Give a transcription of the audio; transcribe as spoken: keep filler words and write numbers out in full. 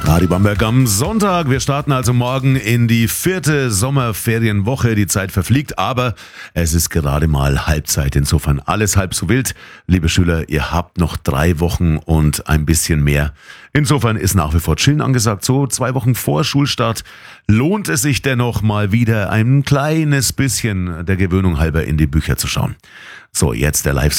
Radi Bamberg am Sonntag. Wir starten also morgen in die vierte Sommerferienwoche. Die Zeit verfliegt, aber es ist gerade mal Halbzeit. Insofern alles halb so wild. Liebe Schüler, ihr habt noch drei Wochen und ein bisschen mehr. Insofern ist nach wie vor Chillen angesagt. So zwei Wochen vor Schulstart lohnt es sich dennoch mal wieder ein kleines bisschen der Gewöhnung halber in die Bücher zu schauen. So, jetzt der Live